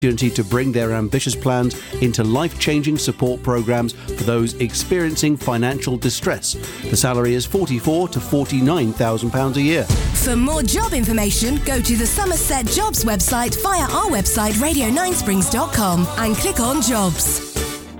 opportunity to bring their ambitious plans into life-changing support programs for those experiencing financial distress. The salary is £44,000 to £49,000 a year. For more job information, go to the Somerset Jobs website via our website radio9springs.com and click on jobs.